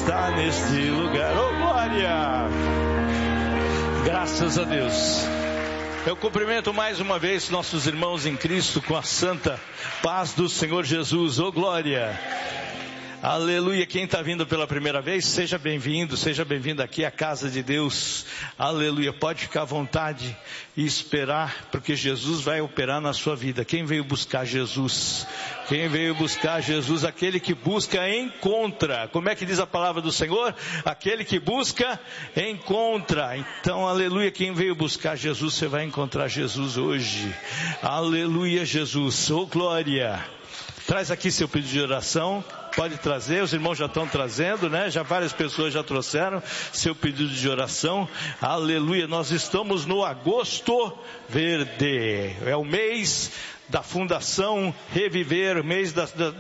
está neste lugar. Oh, glória! Graças a Deus. Eu cumprimento mais uma vez nossos irmãos em Cristo com a santa paz do Senhor Jesus. Oh, glória! Aleluia. Quem está vindo pela primeira vez, seja bem-vindo aqui à casa de Deus. Aleluia. Pode ficar à vontade e esperar, porque Jesus vai operar na sua vida. Quem veio buscar Jesus? Quem veio buscar Jesus? Aquele que busca, encontra. Como é que diz a palavra do Senhor? Aquele que busca, encontra. Então, aleluia. Quem veio buscar Jesus, você vai encontrar Jesus hoje. Aleluia, Jesus. Oh, glória. Traz aqui seu pedido de oração. Pode trazer, os irmãos já estão trazendo, né? Já várias pessoas já trouxeram seu pedido de oração. Aleluia, nós estamos no Agosto Verde. É o mês da Fundação Reviver, mês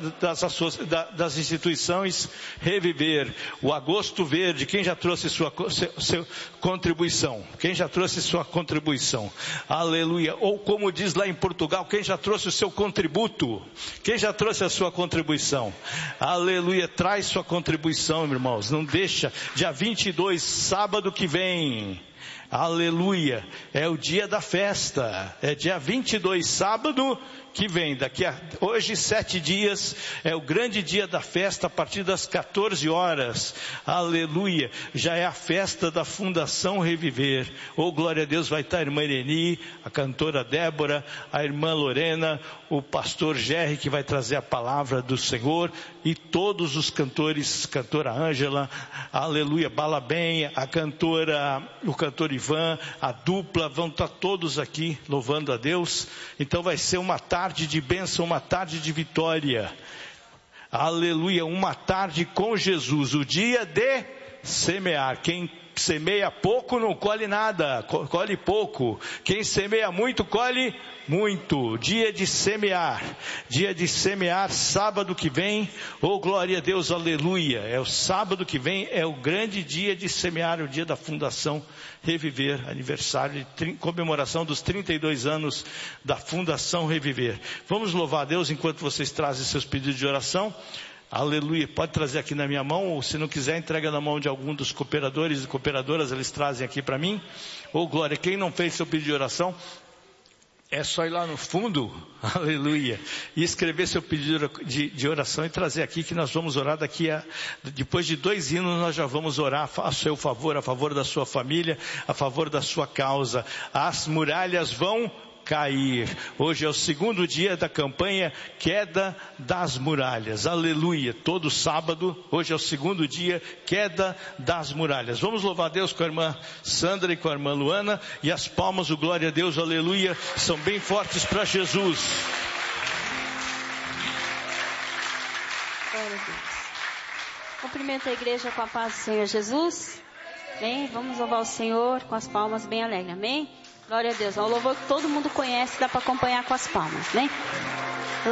das instituições Reviver. O Agosto Verde. Quem já trouxe sua contribuição? Quem já trouxe sua contribuição? Aleluia. Ou como diz lá em Portugal, quem já trouxe o seu contributo? Quem já trouxe a sua contribuição? Aleluia. Traz sua contribuição, irmãos. Não deixa. Dia 22, sábado que vem. Aleluia, é o dia da festa, é dia 22, sábado que vem, hoje 7 dias, é o grande dia da festa a partir das 14 horas, aleluia, já é a festa da Fundação Reviver. Oh, glória a Deus, vai estar a irmã Ireni, a cantora Débora, a irmã Lorena, o pastor Gerry, que vai trazer a palavra do Senhor, e todos os cantores, cantora Ângela, aleluia, Balabem, o cantor Ivan, a dupla, vão estar todos aqui louvando a Deus. Então vai ser uma tarde de bênção, uma tarde de vitória, aleluia, uma tarde com Jesus, o dia de semear. Quem semeia pouco não colhe nada, colhe pouco. Quem semeia muito, colhe muito. Dia de semear, sábado que vem. Oh, glória a Deus, aleluia. É o sábado que vem, é o grande dia de semear, o dia da Fundação Reviver, aniversário, comemoração dos 32 anos da Fundação Reviver. Vamos louvar a Deus enquanto vocês trazem seus pedidos de oração. Aleluia, pode trazer aqui na minha mão, ou se não quiser, entrega na mão de algum dos cooperadores e cooperadoras, eles trazem aqui para mim. Oh, glória, quem não fez seu pedido de oração, é só ir lá no fundo, aleluia, e escrever seu pedido de oração e trazer aqui, que nós vamos orar depois de 2 hinos, nós já vamos orar a seu favor, a favor da sua família, a favor da sua causa. As muralhas vão cair. Hoje é o 2º dia da campanha Queda das Muralhas. Aleluia. Todo sábado, hoje é o 2º dia, Queda das Muralhas. Vamos louvar a Deus com a irmã Sandra e com a irmã Luana. E as palmas, o glória a Deus, aleluia, são bem fortes para Jesus. Glória a Deus. Cumprimento a igreja com a paz do Senhor Jesus. Amém? Vamos louvar o Senhor com as palmas bem alegres. Amém? Glória a Deus. É um louvor que todo mundo conhece, dá para acompanhar com as palmas, né?